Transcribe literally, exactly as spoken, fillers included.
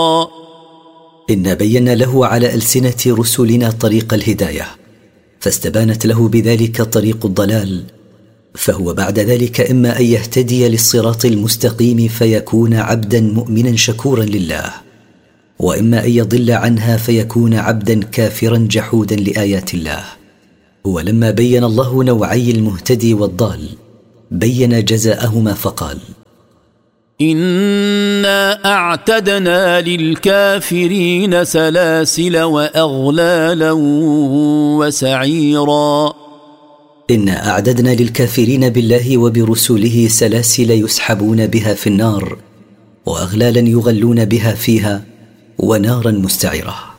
إن بينا له على ألسنة رسلنا طريق الهداية، فاستبانت له بذلك طريق الضلال، فهو بعد ذلك إما أن يهتدي للصراط المستقيم فيكون عبدا مؤمنا شكورا لله، وإما أن يضل عنها فيكون عبدا كافرا جحودا لآيات الله. ولما بين الله نوعي المهتدي والضال بين جزاءهما فقال: إنا أعتدنا للكافرين سلاسل وأغلالا وسعيرا. إنا أعددنا للكافرين بالله وبرسله سلاسل يسحبون بها في النار، وأغلالا يغلون بها فيها، ونارا مستعرة.